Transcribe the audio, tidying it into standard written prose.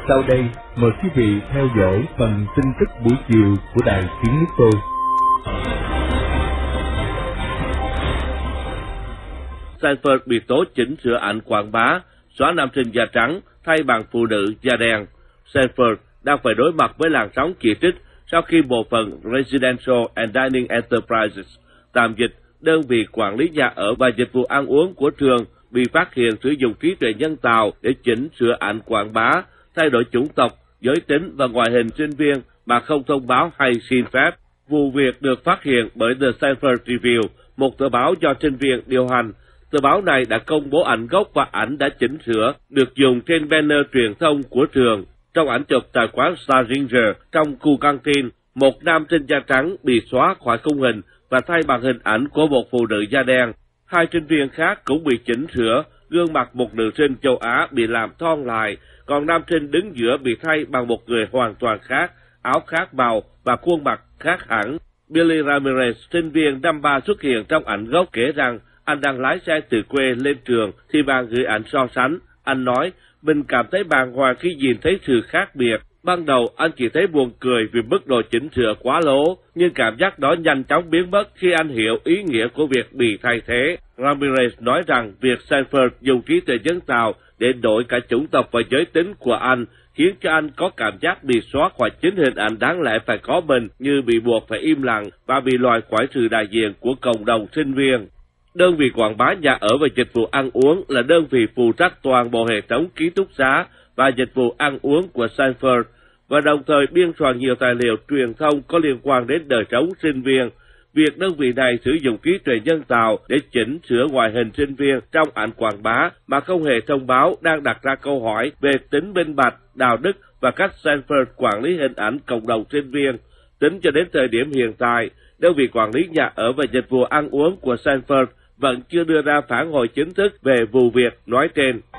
Sau đây, mời quý vị theo dõi phần tin tức buổi chiều của Đài Tiếng Nước Tôi. Sanford bị tố chỉnh sửa ảnh quảng bá, xóa nam sinh da trắng thay bằng phụ nữ da đen. Sanford đang phải đối mặt với làn sóng chỉ trích sau khi bộ phận Residential and Dining Enterprises, tạm dịch đơn vị quản lý nhà ở và dịch vụ ăn uống của trường, bị phát hiện sử dụng trí tuệ nhân tạo để chỉnh sửa ảnh quảng bá, thay đổi chủng tộc, giới tính và ngoại hình sinh viên mà không thông báo hay xin phép. Vụ việc được phát hiện bởi The Sanford Review, một tờ báo do sinh viên điều hành. Tờ báo này đã công bố ảnh gốc và ảnh đã chỉnh sửa, được dùng trên banner truyền thông của trường. Trong ảnh chụp tại quán Star Ginger trong khu căng tin, một nam sinh da trắng bị xóa khỏi khung hình và thay bằng hình ảnh của một phụ nữ da đen. Hai sinh viên khác cũng bị chỉnh sửa, gương mặt một nữ sinh châu Á bị làm thon lại, còn nam sinh đứng giữa bị thay bằng một người hoàn toàn khác, áo khác màu và khuôn mặt khác hẳn. Billy Ramirez, sinh viên năm 3 xuất hiện trong ảnh gốc, kể rằng anh đang lái xe từ quê lên trường thì bạn gửi ảnh so sánh. Anh nói, mình cảm thấy bàng hoàng khi nhìn thấy sự khác biệt. Ban đầu anh chỉ thấy buồn cười vì mức độ chỉnh sửa quá lố, nhưng cảm giác đó nhanh chóng biến mất khi anh hiểu ý nghĩa của việc bị thay thế. Ramirez nói rằng việc Sanford dùng trí tuệ nhân tạo để đổi cả chủng tộc và giới tính của anh khiến cho anh có cảm giác bị xóa khỏi chính hình ảnh đáng lẽ phải có mình, như bị buộc phải im lặng và bị loại khỏi sự đại diện của cộng đồng sinh viên. Đơn vị quảng bá nhà ở và dịch vụ ăn uống là đơn vị phụ trách toàn bộ hệ thống ký túc xá và dịch vụ ăn uống của Sanford, và đồng thời biên soạn nhiều tài liệu truyền thông có liên quan đến đời sống sinh viên. Việc đơn vị này sử dụng trí tuệ nhân tạo để chỉnh sửa ngoại hình sinh viên trong ảnh quảng bá mà không hề thông báo đang đặt ra câu hỏi về tính minh bạch, đạo đức và cách Sanford quản lý hình ảnh cộng đồng sinh viên. Tính cho đến thời điểm hiện tại, đơn vị quản lý nhà ở và dịch vụ ăn uống của Sanford vẫn chưa đưa ra phản hồi chính thức về vụ việc nói trên.